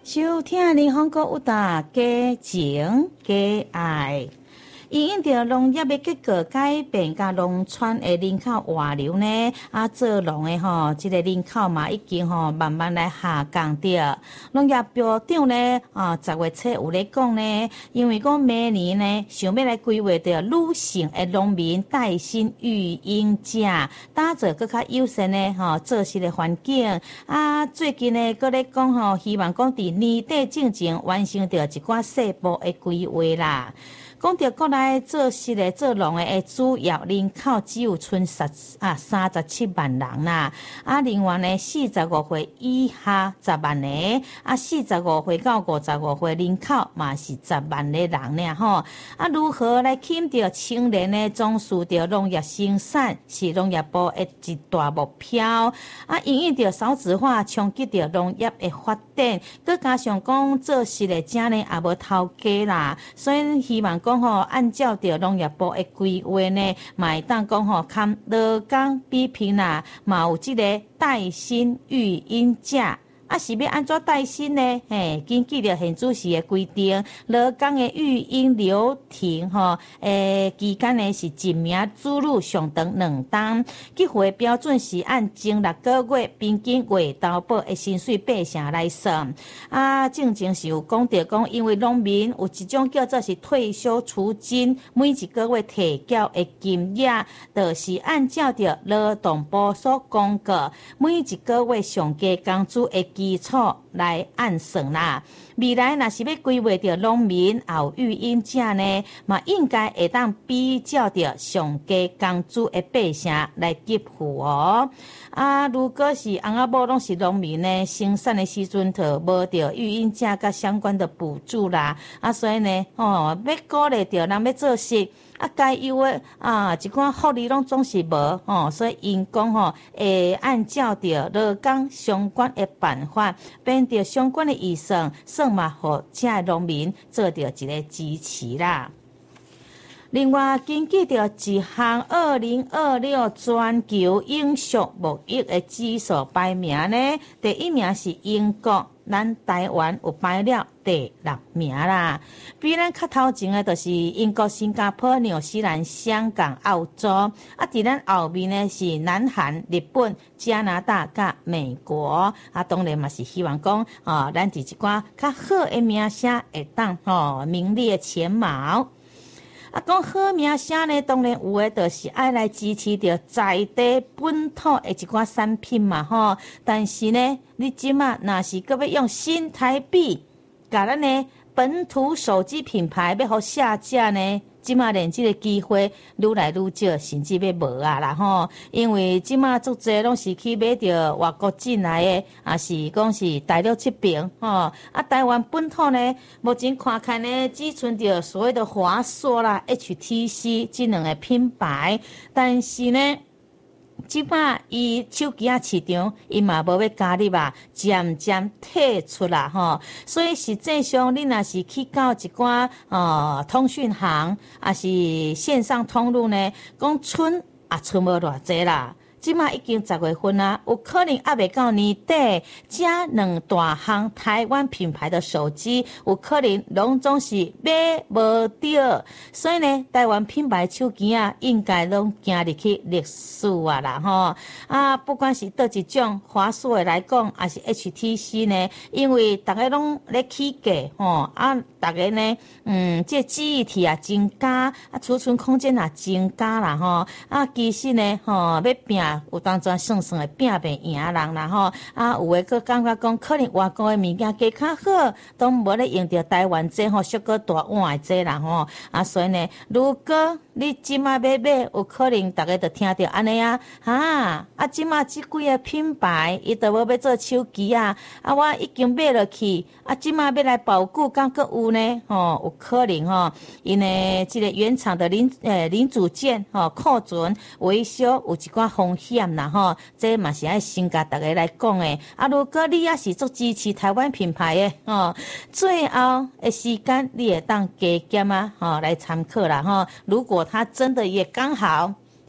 收听你韩国有大家情家爱，因应着农业的结构改变，甲农村的人口外流呢，做农的这个人口嘛，已经慢慢来下降着。农业部长呢10月初有咧讲呢，因为讲明年呢，想要来规划着女性的农民带薪育婴假，打造更较友善的做事的环境。最近呢，搁咧讲希望讲伫年底之前完成着一寡细部的规划啦。讲到国内做事的做农的主要人口只有剩37万人啦。另外呢，45岁以下10万个，45岁到55岁人口嘛是10万个人呢吼。如何来吸引到青年呢？重视到农业生产是农业部的一大目标。因应到少子化，冲击到农业的发展，再加上讲做事的者呢也无头家啦，所以希望讲按照着农业部的规划呢，嘛会当讲看劳工比拼啦，嘛有这个带薪育婴假。是要安怎带薪呢？根据着现主席的规定，劳工的育婴留停期间呢是一名子女上长2担，计划标准是按前6个月平均月投保的薪水8成来算。正前是有讲到讲，因为农民有一种叫做是退休储金，每一个月提缴的金额，就是按照着劳动部所公告，每一个月上加工资的基础来按算啦。未来若是要规划着农民也有育婴假呢，嘛应该会当比较着上加工资的8成来给付哦。如果是翁仔某拢是农民呢，生产的时阵就无着育婴假甲相关的补助啦。所以呢，要鼓励着人要做事。该有的一寡福利拢总是无所以因讲会按照着劳工相关的办法，变着相关的预算嘛，互这农民做着一个支持啦。另外，根据着一项2026全球永续贸易的指数排名呢，第一名是英国，咱台湾有排了第6名啦。比咱较头前的就是英国、新加坡、纽西兰、香港、澳洲。伫咱后面呢是南韩、日本、加拿大甲美国。当然嘛是希望讲咱伫一寡较好的名声会当名列前茅。讲好名声呢，当然有的就是爱来支持着在地本土的一寡产品嘛但是呢，你即马若是搁要用新台币，甲咱呢本土手机品牌要互下架呢，即马连这个机会愈来愈少，甚至要无啦因为即马足侪拢是去买着外国进来的，是讲是大陆这边台湾本土呢，目前看看呢，只存着所谓的华硕啦、HTC 这2个品牌，但是呢，即摆伊手机市场，伊嘛无要加入渐渐退出啦所以实际上，你若是去到一寡通讯行，是线上通路呢，讲剩无偌济啦。即马已经10月份啦，有可能还未到年底，这2大项台湾品牌的手机，有可能拢总是买无到，所以呢，台湾品牌手机应该拢行入去历史啦不管是倒一种华硕的来讲，还是 HTC 呢，因为大家拢咧起价大家呢，这记忆体增加，储存空间增加啦其实呢要拼。有当阵算会拼赢人啦有诶佫感觉讲可能外国诶物件加较好，都无咧用着台湾这小个大碗诶这啦所以呢，如果你即马要买，有可能大家就听到安尼即马即几个品牌，伊都无要做手机我已经买落去即马要来保固，敢佫有呢有可能因为这个原厂的零组件库存维修有一寡风险啦这嘛是爱先甲大家来讲诶如果你也是足支持台湾品牌诶最后的时间你会当加减来参考啦如果它真的也刚好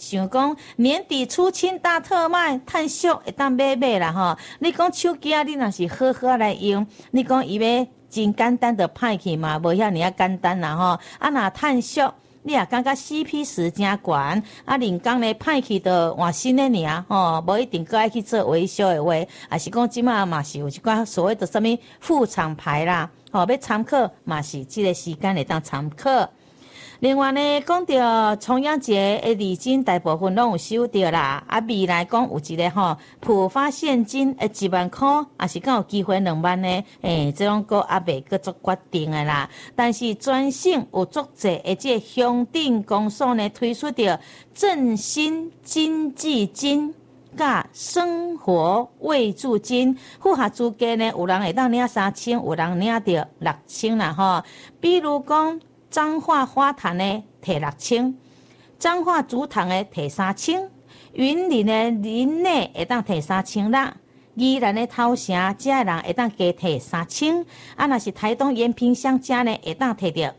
想讲年底出清大特卖，趁俗会当买啦吼。你讲手机啊，你若是好好来用，你讲伊要真简单的歹去嘛，无遐尔啊简单啦吼。啊，若趁俗，你也感觉 CP 值真悬，啊，人工呢歹去就换新的尔吼，无一定搁爱去做维修的话，也是讲即马嘛是有一寡所谓的什么副厂牌啦，吼，要参考嘛是即个时间会当参考。另外呢，讲到重阳节的礼金，大部分拢有收到啦。啊，未来讲有一个吼普发现金的1万块，也是敢有机会2万呢？这种个还未搁做决定的啦。但是全省有足济的这乡镇公所呢推出着振兴经济金。甲生活慰助金，符合资格呢，有人会当领3000，有人领着6000啦吼。比如讲。彰化花坛呢摕6000，彰化竹塘呢摕3000，云林的林内会当摕3000啦，宜兰的头城遮的人会当加摕3000，啊，若是台东延平乡遮呢会当摕着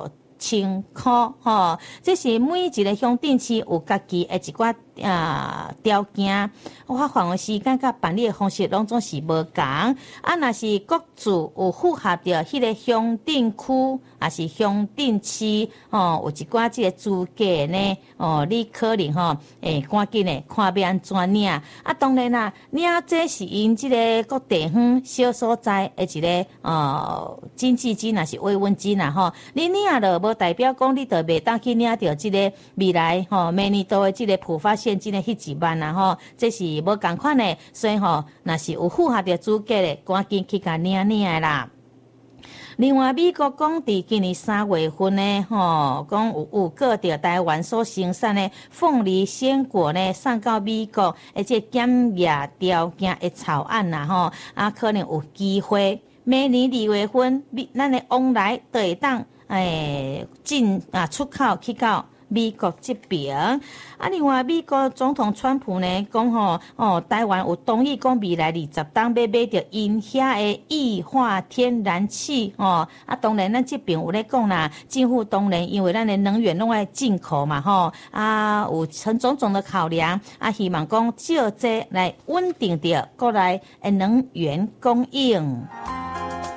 5000块吼。这是每一个乡镇市有家己的一寡条件，发放的时间甲办理的方式拢总是无同。啊，若是各自有符合着迄个乡镇区，还是乡镇市哦，有一寡即个资格呢哦，你可能吼赶紧的看要安怎领。啊，当然啦，领这是因即个各地方小所在的一个经济金，也是慰问金啦吼。你领了无代表讲你就袂当去领着即个未来吼明年度的即个普发现金的迄1万啦吼，这是无共款的，所以吼，若是有符合着资格的，赶紧去甲领的啦。另外，美国讲伫今年3月份呢，吼，讲有个着台湾所生产的凤梨鲜果呢，送到美国，而且检验条件的草案啦，吼，啊，可能有机会明年2月份，咱的往来都会当出口去到美国这边。啊，另外美国总统川普呢讲台湾有同意讲未来20档要买到因遐的液化天然气啊，当然咱这边有咧讲啦，政府当然因为咱的能源拢爱进口嘛有种种的考量啊，希望讲借这来稳定着国内的能源供应。